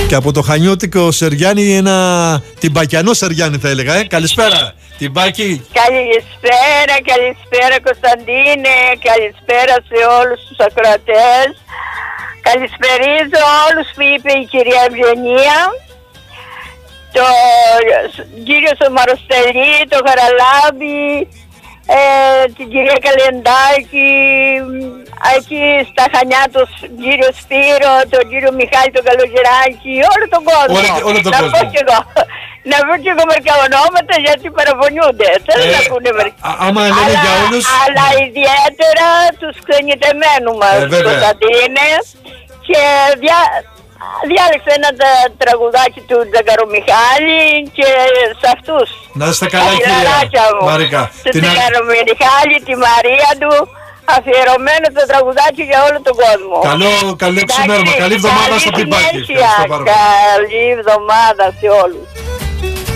Και από το χανιώτικο Σεριάννη ένα τυμπακιανό Σεριάννη θα έλεγα. Καλησπέρα. Τυμπάκι. Καλησπέρα Κωνσταντίνε. Καλησπέρα σε όλους τους ακροατές. Καλησπερίζω όλους που είπε η κυρία Ευγενία. Τον κύριο Σομαροστελή, τον Χαραλάμπη, την κυρία Καλεντάκη, εκεί στα Χανιά τον κύριο Σπύρο, τον κύριο Μιχάλη τον Καλογεράκη, όλο τον κόσμο. Όλο τον κόσμο. Να πω και εγώ μερικά ονόματα γιατί παραπονιούνται. Θέλουν να ακούνε μερικά. Άμα λένε για όλους. Αλλά ιδιαίτερα τους ξενιτεμένους μας, Κωνσταντίνε, και διάλεξε ένα τραγουδάκι του Τζαγκαρομιχάλη και σε αυτούς. Να είστε καλά κυρία Μαρίκα. Του Τζαγκαρομιχάλη, τη Μαρία του, αφιερωμένο το τραγουδάκι για όλο τον κόσμο. Καλό ξημέρωμα, καλή εβδομάδα στο Τυμπάκι. Καλή εβδομάδα σε όλους.